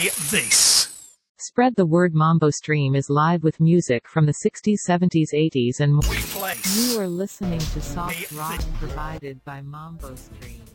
play this. Spread the word. Mambo Stream is live with music from the 60s, 70s, 80s and more. Replace. You are listening to soft rock provided by Mambo Stream.